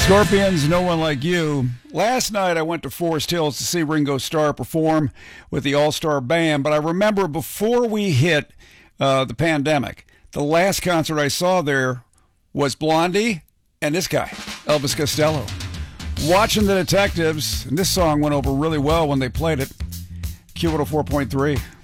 Scorpions, No One Like You. Last night I went to Forest Hills to see Ringo Starr perform with the All-Star Band, but I remember before we hit the pandemic, the last concert I saw there was Blondie and this guy, Elvis Costello. Watching The Detectives, and this song went over really well when they played it. Q104.3.